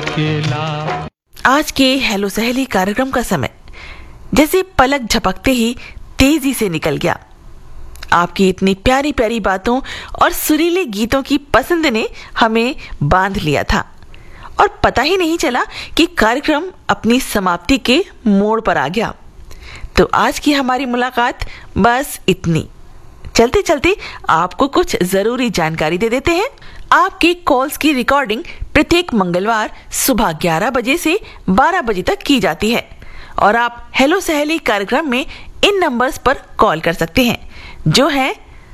अकेला। आज के हेलो सहेली कार्यक्रम का समय जैसे पलक झपकते ही तेजी से निकल गया। आपकी इतनी प्यारी प्यारी बातों और सुरीले गीतों की पसंद ने हमें बांध लिया था और पता ही नहीं चला कि कार्यक्रम अपनी समाप्ति के मोड़ पर आ गया। तो आज की हमारी मुलाकात बस इतनी। चलते चलते आपको कुछ जरूरी जानकारी दे देते हैं। आपके कॉल्स की रिकॉर्डिंग प्रत्येक मंगलवार सुबह 11 बजे से 12 बजे तक की जाती है और आप हेलो सहेली कार्यक्रम में इन नंबर्स पर कॉल कर सकते हैं जो है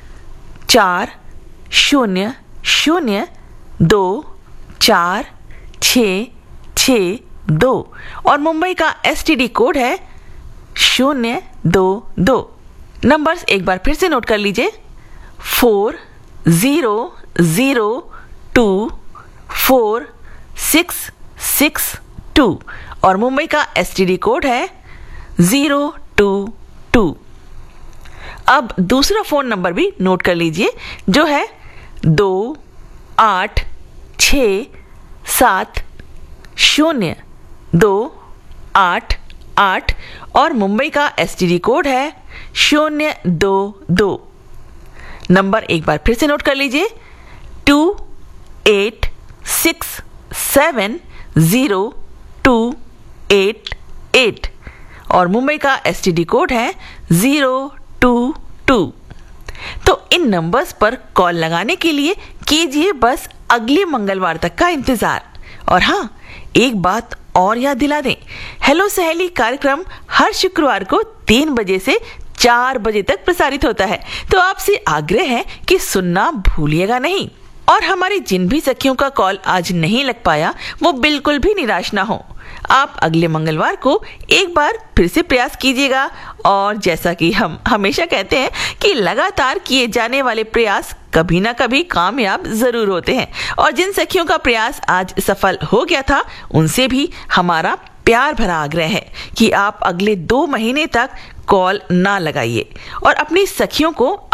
40024662 और मुंबई का STD कोड है 022। नंबर्स एक बार फिर से नोट कर लीजिए 40024662 और मुंबई का STD कोड है 022। अब दूसरा फोन नंबर भी नोट कर लीजिए जो है 28670288 और मुंबई का STD कोड है 022। नंबर एक बार फिर से नोट कर लीजिए 28670288 और मुंबई का STD कोड है 022। तो इन नंबर्स पर कॉल लगाने के लिए कीजिए बस अगले मंगलवार तक का इंतजार। और हाँ, एक बात और याद दिला दें, हेलो सहेली कार्यक्रम हर शुक्रवार को 3 बजे से 4 बजे तक प्रसारित होता है। तो आपसे आग्रह है कि सुनना भूलिएगा नहीं। और हमारी जिन भी सखियों का कॉल आज नहीं लग पाया वो बिल्कुल भी निराश ना हो। आप अगले मंगलवार को एक बार फिर से प्रयास कीजिएगा और जैसा कि हम हमेशा कहते हैं कि लगातार किए जाने वाले प्रयास कभी ना कभी कामयाब जरूर होते हैं। और जिन सखियों का प्रयास आज सफल हो गया था उनसे भी हमारा प्यार भरा आग्रह है कि आप अगले 2 महीने तक कॉल ना लगाइए और अपनी सखियों को